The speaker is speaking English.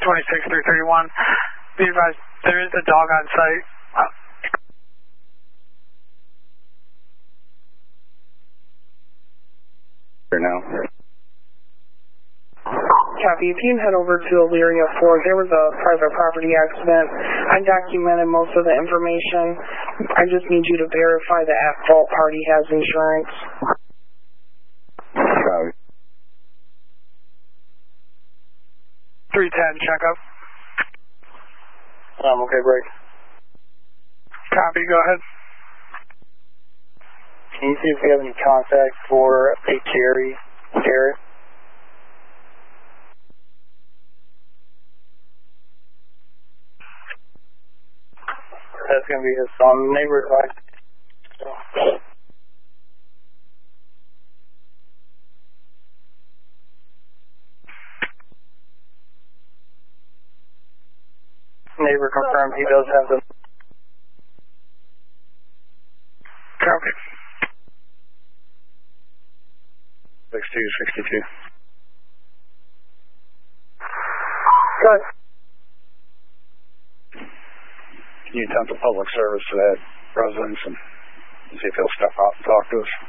26331. Be advised, there is a dog on site. Now. Copy. If you can head over to Elyria Ford, there was a private property accident. I documented most of the information. I just need you to verify the at-fault party has insurance. Copy. 310, check up. Okay, break. Copy, go ahead. Can you see if we have any contact for a Jerry Garrett? That's going to be his son. Neighbor advice. Neighbor confirmed he does have the... Copy. 6262. Good. Can you attempt a public service to that residence and see if he'll step out and talk to us?